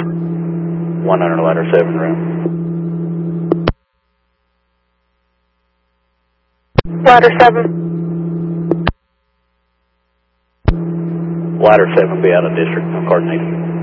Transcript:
100 ladder 7 room. Ladder 7. Ladder 7 be out of district, no card needed.